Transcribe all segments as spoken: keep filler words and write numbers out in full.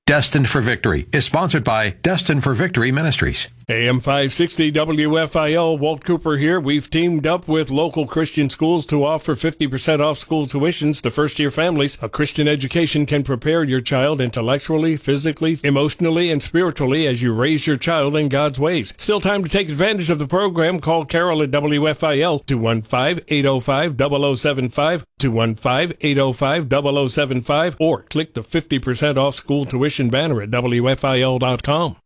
Destined for Victory is sponsored by Destined for Victory Ministries. A M five sixty W F I L, Walt Cooper here. We've teamed up with local Christian schools to offer fifty percent off school tuitions to first-year families. A Christian education can prepare your child intellectually, physically, emotionally, and spiritually as you raise your child in God's ways. Still time to take advantage of the program. Call Carol at W F I L, two one five, eight oh five, zero zero seven five, two one five, eight oh five, zero zero seven five, or click the fifty percent off school tuition banner at W F I L dot com.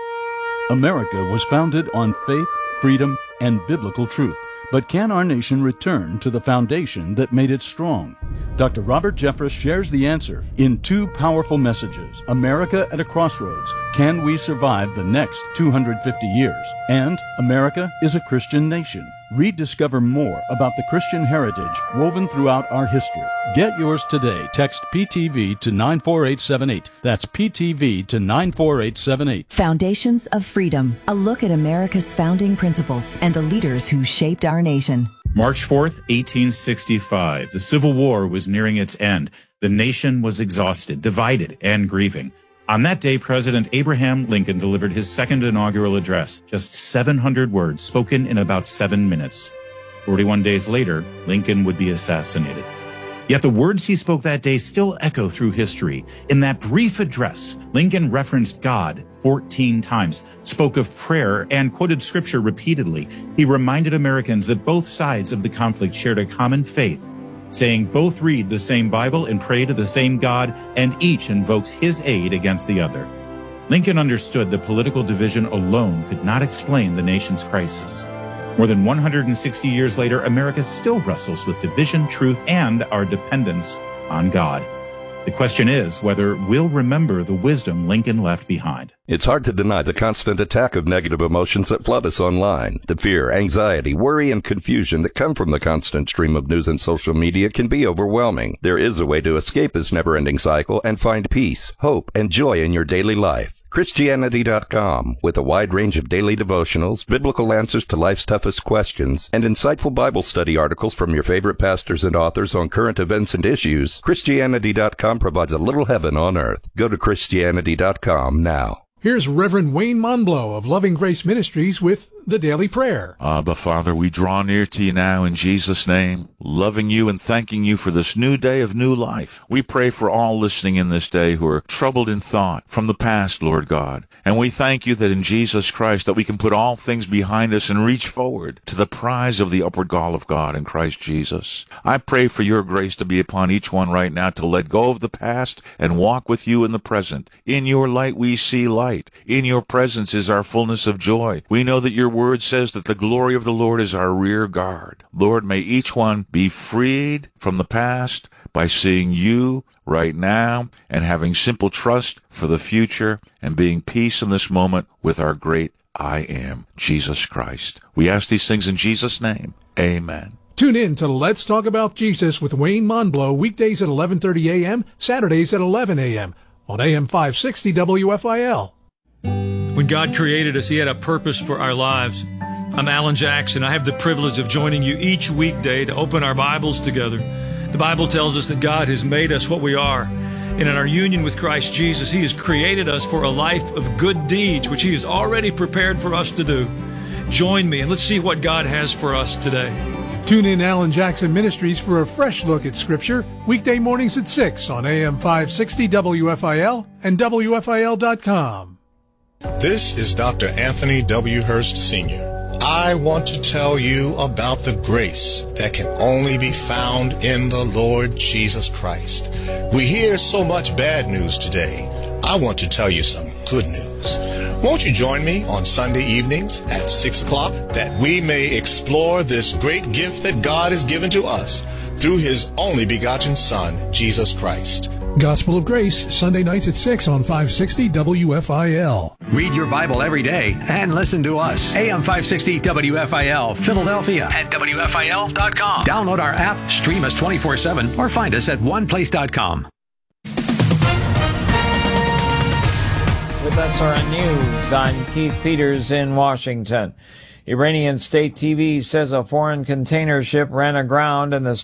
America was founded on faith, freedom, and biblical truth. But can our nation return to the foundation that made it strong? Doctor Robert Jeffress shares the answer in two powerful messages. America at a Crossroads. Can we survive the next two hundred fifty years? And America is a Christian nation. Rediscover more about the Christian heritage woven throughout our history. Get yours today. Text P T V to nine four eight seven eight. That's P T V to nine four eight seven eight. Foundations of Freedom. A look at America's founding principles and the leaders who shaped our nation. March fourth, eighteen sixty-five. The Civil War was nearing its end. The nation was exhausted, divided, and grieving. On that day, President Abraham Lincoln delivered his second inaugural address, just seven hundred words spoken in about seven minutes. forty-one days later, Lincoln would be assassinated. Yet the words he spoke that day still echo through history. In that brief address, Lincoln referenced God fourteen times, spoke of prayer, and quoted scripture repeatedly. He reminded Americans that both sides of the conflict shared a common faith, saying both read the same Bible and pray to the same God, and each invokes his aid against the other. Lincoln understood that political division alone could not explain the nation's crisis. More than one hundred sixty years later, America still wrestles with division, truth, and our dependence on God. The question is whether we'll remember the wisdom Lincoln left behind. It's hard to deny the constant attack of negative emotions that flood us online. The fear, anxiety, worry, and confusion that come from the constant stream of news and social media can be overwhelming. There is a way to escape this never-ending cycle and find peace, hope, and joy in your daily life. Christianity dot com, with a wide range of daily devotionals, biblical answers to life's toughest questions, and insightful Bible study articles from your favorite pastors and authors on current events and issues, Christianity dot com provides a little heaven on earth. Go to Christianity dot com now. Here's Reverend Wayne Monblow of Loving Grace Ministries with the Daily Prayer. Abba, Father, we draw near to you now in Jesus' name, loving you and thanking you for this new day of new life. We pray for all listening in this day who are troubled in thought from the past, Lord God. And we thank you that in Jesus Christ that we can put all things behind us and reach forward to the prize of the upward call of God in Christ Jesus. I pray for your grace to be upon each one right now to let go of the past and walk with you in the present. In your light we see light. In your presence is our fullness of joy. We know that your word says that the glory of the Lord is our rear guard. Lord, may each one be freed from the past by seeing you right now and having simple trust for the future and being peace in this moment with our great I am, Jesus Christ. We ask these things in Jesus' name. Amen. Tune in to Let's Talk About Jesus with Wayne Monblow, weekdays at eleven thirty a.m., Saturdays at eleven a.m. on A M five sixty W F I L. When God created us, He had a purpose for our lives. I'm Alan Jackson. I have the privilege of joining you each weekday to open our Bibles together. The Bible tells us that God has made us what we are. And in our union with Christ Jesus, He has created us for a life of good deeds, which He has already prepared for us to do. Join me and let's see what God has for us today. Tune in Alan Jackson Ministries for a fresh look at Scripture, weekday mornings at six on A M five sixty W F I L and W F I L dot com. This is Doctor Anthony W. Hurst, Senior I want to tell you about the grace that can only be found in the Lord Jesus Christ. We hear so much bad news today. I want to tell you some good news. Won't you join me on Sunday evenings at six o'clock that we may explore this great gift that God has given to us through His only begotten Son, Jesus Christ. Gospel of Grace, Sunday nights at six on five sixty W F I L. Read your Bible every day and listen to us. A M five sixty W F I L, Philadelphia at W F I L dot com. Download our app, stream us twenty-four seven, or find us at one place dot com. With S R N News, I'm Keith Peters in Washington. Iranian state T V says a foreign container ship ran aground in the